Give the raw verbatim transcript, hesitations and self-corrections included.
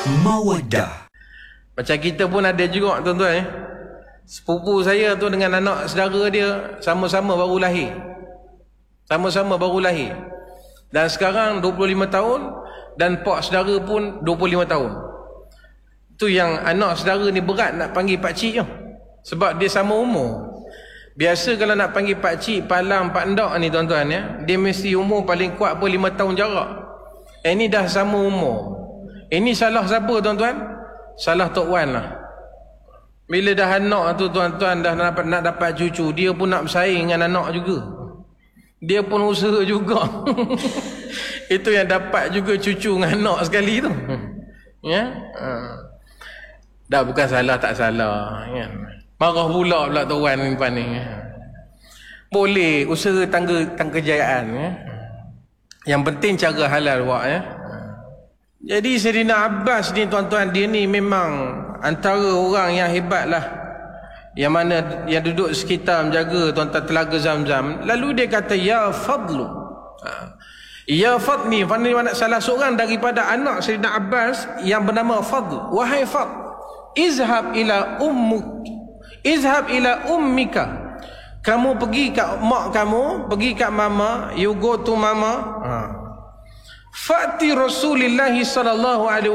Mawaddah. Macam kita pun ada juga tuan-tuan eh. Sepupu saya tu dengan anak saudara dia sama-sama baru lahir. Sama-sama baru lahir. Dan sekarang dua puluh lima tahun dan pak saudara pun dua puluh lima tahun. Tu yang anak saudara ni berat nak panggil pak cik tu. Sebab dia sama umur. Biasa kalau nak panggil pak cik, palang, pak ndak ni tuan-tuan ya, dia mesti umur paling kuat pun lima tahun jarak. Eh, ini dah sama umur. Ini salah siapa tuan-tuan? Salah Tok Wan lah. Bila dah anak tu tuan-tuan dah nak, nak dapat cucu, dia pun nak bersaing dengan anak juga. Dia pun usaha juga. Itu yang dapat juga cucu dengan anak sekali tu. Ya? Ha. Dah bukan salah tak salah. Ya. Marah pula pula Tok Wan ni depan ni. Boleh usaha tangga tangga kejayaan ya. Yang penting cara halal buat ya. Jadi Sayyidina Abbas ni tuan-tuan, dia ni memang antara orang yang hebat lah, yang mana yang duduk sekitar menjaga tuan-tuan telaga Zam-Zam. Lalu dia kata ya Fadlu, ya Fadli, Fadli mana salah seorang daripada anak Sayyidina Abbas yang bernama Fadl. Wahai Fadl, izhab ila ummuk, izhab ila ummika, kamu pergi kat mak kamu, pergi kat mama, you go to mama, ha. Fati Rasulullah sallallahu alaihi